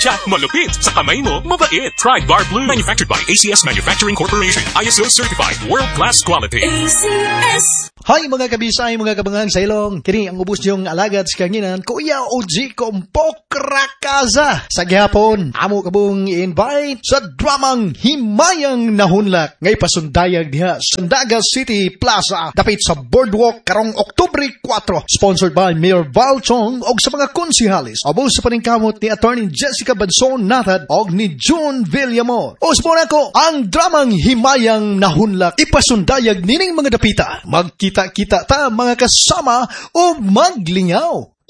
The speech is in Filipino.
Lansya, malupit. Sa kamay mo, mabait. Try Bar Blue. Manufactured by ACS Manufacturing Corporation. ISO certified. World-class quality. ACS. Hi mga kabisay, mga kabangang sa ilong. Kini ang ubos niyong alagad sa kanginan, Kuya OG Kompok Rakaza. Sa gihapon, amo kabong i-invite sa dramang Himayang Nahunlak. Ngay pasundayag diha sa Naga City Plaza, dapit sa Boardwalk karong Oktubre 4. Sponsored by Mayor Val Chong og sa mga konsihalis. Ubos sa paningkamot ni Attorney Jessica Badson Natad og ni June Villamor. Uspon ako ang dramang Himayang Nahunlak. Ipasundayag nining mga dapita. Magkita-kita ta mga kasama o maglingaw.